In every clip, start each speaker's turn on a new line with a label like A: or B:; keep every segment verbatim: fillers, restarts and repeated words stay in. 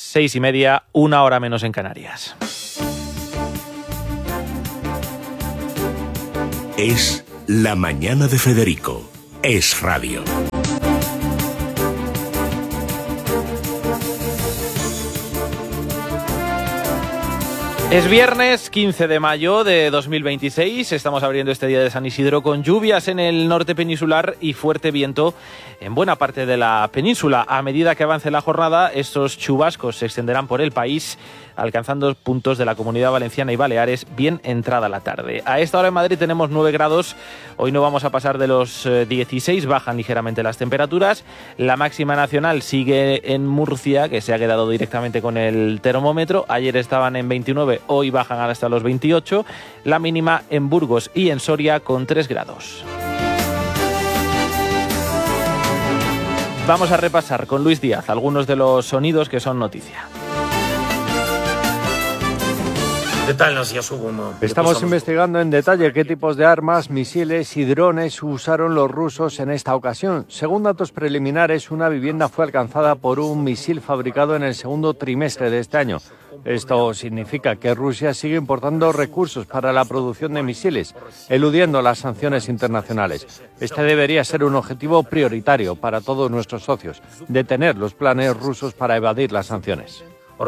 A: seis y media, una hora menos en Canarias.
B: Es La Mañana de Federico. Es radio.
A: Es viernes quince de mayo de dos mil veintiséis, estamos abriendo este día de San Isidro con lluvias en el norte peninsular y fuerte viento en buena parte de la península. A medida que avance la jornada, estos chubascos se extenderán por el país, alcanzando puntos de la Comunidad Valenciana y Baleares bien entrada la tarde. A esta hora en Madrid tenemos nueve grados, hoy no vamos a pasar de los dieciséis, bajan ligeramente las temperaturas. La máxima nacional sigue en Murcia, que se ha quedado directamente con el termómetro. Ayer estaban en veintinueve, hoy bajan hasta los veintiocho. La mínima en Burgos y en Soria con tres grados. Vamos a repasar con Luis Díaz algunos de los sonidos que son noticia.
C: Estamos investigando en detalle qué tipos de armas, misiles y drones usaron los rusos en esta ocasión. Según datos preliminares, una vivienda fue alcanzada por un misil fabricado en el segundo trimestre de este año. Esto significa que Rusia sigue importando recursos para la producción de misiles, eludiendo las sanciones internacionales. Este debería ser un objetivo prioritario para todos nuestros socios, detener los planes rusos para evadir las sanciones.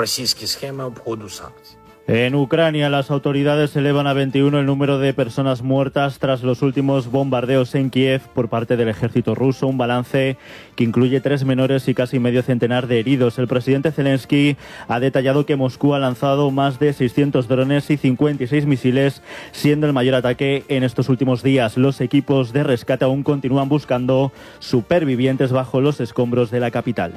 D: En Ucrania, las autoridades elevan a veintiuno el número de personas muertas tras los últimos bombardeos en Kiev por parte del ejército ruso, un balance que incluye tres menores y casi medio centenar de heridos. El presidente Zelensky ha detallado que Moscú ha lanzado más de seiscientos drones y cincuenta y seis misiles, siendo el mayor ataque en estos últimos días. Los equipos de rescate aún continúan buscando supervivientes bajo los escombros de la capital.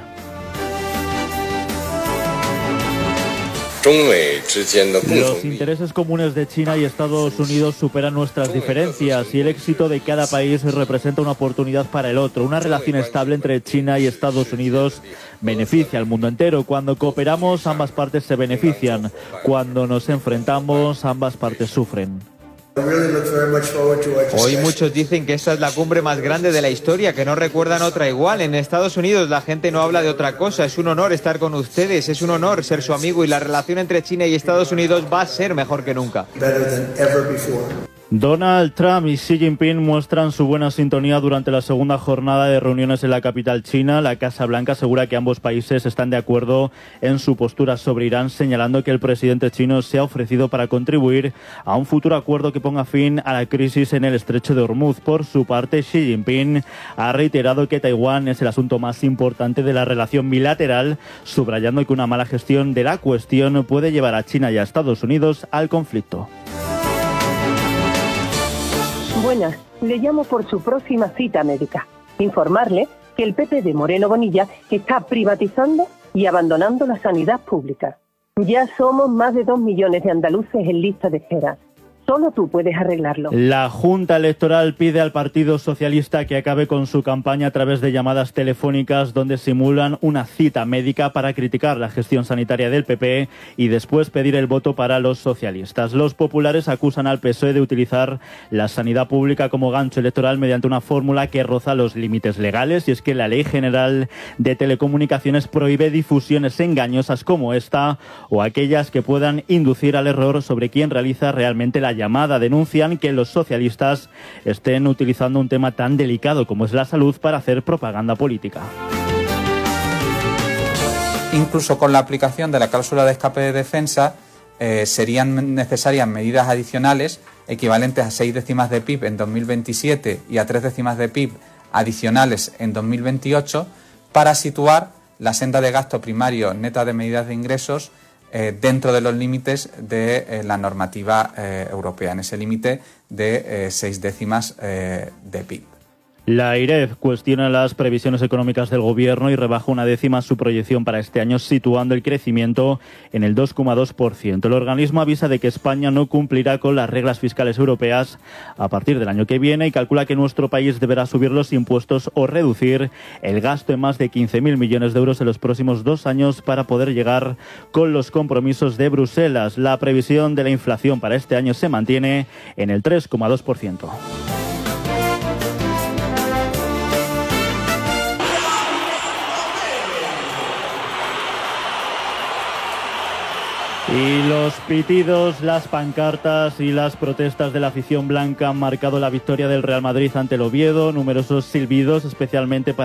D: Los intereses comunes de China y Estados Unidos superan nuestras diferencias y el éxito de cada país representa una oportunidad para el otro. Una relación estable entre China y Estados Unidos beneficia al mundo entero. Cuando cooperamos, ambas partes se benefician. Cuando nos enfrentamos, ambas partes sufren.
E: Hoy muchos dicen que esta es la cumbre más grande de la historia, que no recuerdan otra igual. En Estados Unidos la gente no habla de otra cosa. Es un honor estar con ustedes, es un honor ser su amigo y la relación entre China y Estados Unidos va a ser mejor que nunca.
D: Donald Trump y Xi Jinping muestran su buena sintonía durante la segunda jornada de reuniones en la capital china. La Casa Blanca asegura que ambos países están de acuerdo en su postura sobre Irán, señalando que el presidente chino se ha ofrecido para contribuir a un futuro acuerdo que ponga fin a la crisis en el estrecho de Hormuz. Por su parte, Xi Jinping ha reiterado que Taiwán es el asunto más importante de la relación bilateral, subrayando que una mala gestión de la cuestión puede llevar a China y a Estados Unidos al conflicto.
F: Buenas, le llamo por su próxima cita médica. Informarle que el P P de Moreno Bonilla está privatizando y abandonando la sanidad pública. Ya somos más de dos millones de andaluces en lista de espera. Solo tú puedes arreglarlo.
D: La Junta Electoral pide al Partido Socialista que acabe con su campaña a través de llamadas telefónicas donde simulan una cita médica para criticar la gestión sanitaria del P P y después pedir el voto para los socialistas. Los populares acusan al P S O E de utilizar la sanidad pública como gancho electoral mediante una fórmula que roza los límites legales, y es que la Ley General de Telecomunicaciones prohíbe difusiones engañosas como esta o aquellas que puedan inducir al error sobre quién realiza realmente la llamada. Denuncian que los socialistas estén utilizando un tema tan delicado como es la salud para hacer propaganda política.
G: Incluso con la aplicación de la cláusula de escape de defensa eh, serían necesarias medidas adicionales equivalentes a seis décimas de P I B en dos mil veintisiete y a tres décimas de P I B adicionales en dos mil veintiocho para situar la senda de gasto primario neta de medidas de ingresos Eh, dentro de los límites de eh, la normativa eh, europea, en ese límite de eh, seis décimas eh, de P I B.
D: La AIREF cuestiona las previsiones económicas del Gobierno y rebaja una décima su proyección para este año, situando el crecimiento en el dos coma dos por ciento. El organismo avisa de que España no cumplirá con las reglas fiscales europeas a partir del año que viene y calcula que nuestro país deberá subir los impuestos o reducir el gasto en más de quince mil millones de euros en los próximos dos años para poder llegar con los compromisos de Bruselas. La previsión de la inflación para este año se mantiene en el tres coma dos por ciento. Y los pitidos, las pancartas y las protestas de la afición blanca han marcado la victoria del Real Madrid ante el Oviedo. Numerosos silbidos, especialmente para